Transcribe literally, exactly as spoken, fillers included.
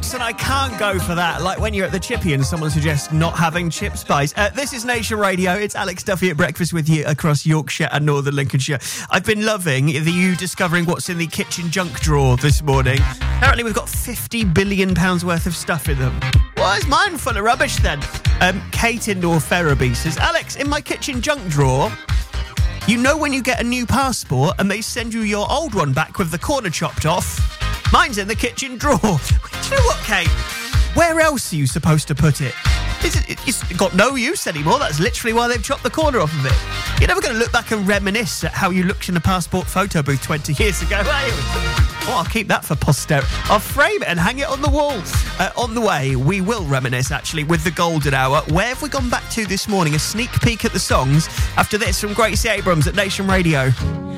Alex, and I can't go for that. Like when you're at the chippy and someone suggests not having chip spice. Uh, this is Nation Radio. It's Alex Duffy at breakfast with you across Yorkshire and Northern Lincolnshire. I've been loving the you discovering what's in the kitchen junk drawer this morning. Apparently we've got fifty billion pounds worth of stuff in them. Why is mine full of rubbish then? Um, Kate in North Ferriby says, Alex, in my kitchen junk drawer, you know when you get a new passport and they send you your old one back with the corner chopped off? Mine's in the kitchen drawer. Do you know what, Kate? Where else are you supposed to put it? It's, it's got no use anymore. That's literally why they've chopped the corner off of it. You're never going to look back and reminisce at how you looked in a passport photo booth twenty years ago, are you? Oh, I'll keep that for posterity. I'll frame it and hang it on the wall. Uh, on the way, we will reminisce, actually, with the Golden Hour. Where have we gone back to this morning? A sneak peek at the songs after this from Gracie Abrams at Nation Radio.